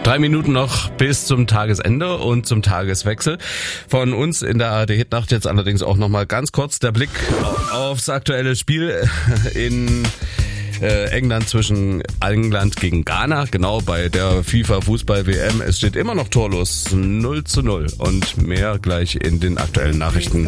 3 Minuten noch bis zum Tagesende und zum Tageswechsel. Von uns in der ARD Hitnacht jetzt allerdings auch nochmal ganz kurz der Blick aufs aktuelle Spiel in England zwischen England gegen Ghana, genau bei der FIFA-Fußball-WM. Es steht immer noch torlos 0:0 und mehr gleich in den aktuellen Nachrichten.